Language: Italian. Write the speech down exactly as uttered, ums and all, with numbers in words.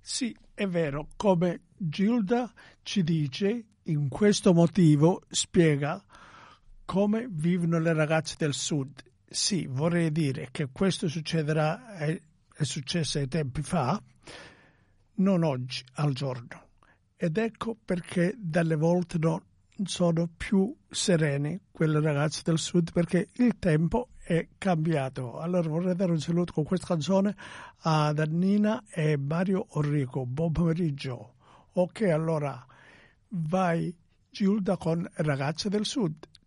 Sì, è vero, come Gilda ci dice, in questo motivo spiega come vivono le ragazze del sud. Sì, vorrei dire che questo succederà, è, è successo ai tempi fa, non oggi, al giorno. Ed ecco perché dalle volte non sono più serene quelle ragazze del sud, perché il tempo è cambiato. Allora vorrei dare un saluto con questa canzone a Dannina e Mario Orrico. Buon pomeriggio. Ok, allora vai Gilda con Ragazze del Sud.